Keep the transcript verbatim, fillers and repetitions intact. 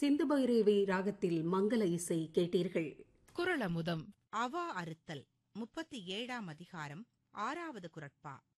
சிந்து பைரவி ராகத்தில் மங்கள இசை கேட்டீர்கள். குறளமுதம் அவா அறுத்தல் முப்பத்தி ஏழாம் அதிகாரம் ஆறாவது குறட்பா.